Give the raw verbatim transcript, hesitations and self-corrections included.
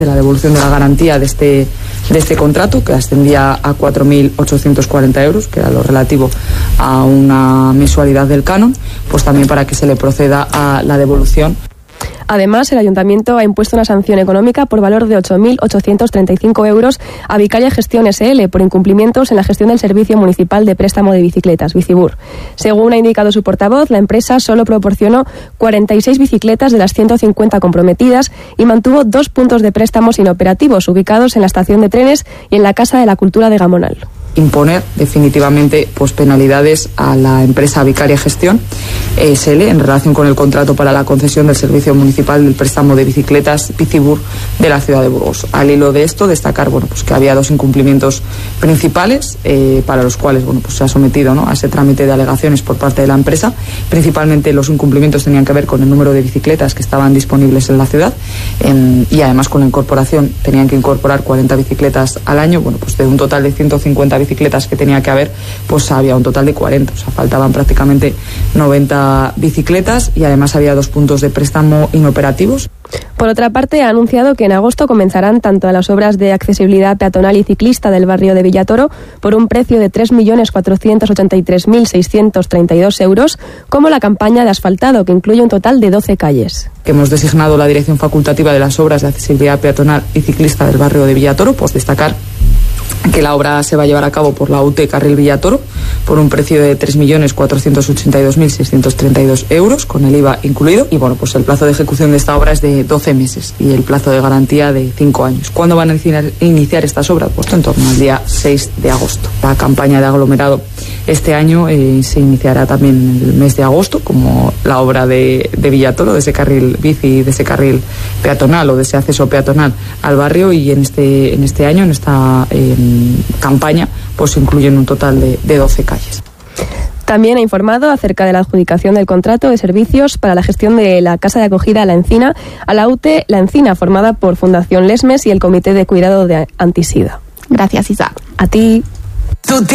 de la devolución de la garantía de este, de este contrato, que ascendía a cuatro mil ochocientos cuarenta euros, que era lo relativo a una mensualidad del canon, pues también para que se le proceda a la devolución. Además, el Ayuntamiento ha impuesto una sanción económica por valor de ocho mil ochocientos treinta y cinco euros a Vicaria Gestión ese ele por incumplimientos en la gestión del Servicio Municipal de Préstamo de Bicicletas, Bicibur. Según ha indicado su portavoz, la empresa solo proporcionó cuarenta y seis bicicletas de las ciento cincuenta comprometidas y mantuvo dos puntos de préstamos inoperativos ubicados en la estación de trenes y en la Casa de la Cultura de Gamonal. Imponer definitivamente pues penalidades a la empresa Vicaria Gestión ese ele en relación con el contrato para la concesión del Servicio Municipal del Préstamo de Bicicletas Bicibur de la ciudad de Burgos. Al hilo de esto, destacar bueno pues que había dos incumplimientos principales eh, para los cuales bueno pues se ha sometido ¿no? a ese trámite de alegaciones por parte de la empresa. Principalmente los incumplimientos tenían que ver con el número de bicicletas que estaban disponibles en la ciudad eh, y además con la incorporación tenían que incorporar cuarenta bicicletas al año. Bueno pues de un total de ciento cincuenta bicicletas que tenía que haber, pues había un total de cuarenta, o sea, faltaban prácticamente noventa bicicletas y además había dos puntos de préstamo inoperativos. Por otra parte, ha anunciado que en agosto comenzarán tanto las obras de accesibilidad peatonal y ciclista del barrio de Villatoro por un precio de tres millones cuatrocientos ochenta y tres mil seiscientos treinta y dos euros, como la campaña de asfaltado, que incluye un total de doce calles. Que hemos designado la dirección facultativa de las obras de accesibilidad peatonal y ciclista del barrio de Villatoro, pues destacar que la obra se va a llevar a cabo por la U T E Carril Villatoro por un precio de tres millones cuatrocientos ochenta y dos mil seiscientos treinta y dos euros, con el I V A incluido. Y bueno, pues el plazo de ejecución de esta obra es de doce meses y el plazo de garantía de cinco años. ¿Cuándo van a iniciar, iniciar estas obras? Pues en torno al día seis de agosto. La campaña de aglomerado este año eh, se iniciará también en el mes de agosto, como la obra de, de Villatoro, de ese carril bici, de ese carril peatonal o de ese acceso peatonal al barrio, y en este, en este año, en esta eh, campaña, pues incluyen un total de, de doce calles. También ha informado acerca de la adjudicación del contrato de servicios para la gestión de la Casa de Acogida La Encina a la U T E La Encina, formada por Fundación Lesmes y el Comité de Cuidado de Antisida. Gracias, Isa. A ti.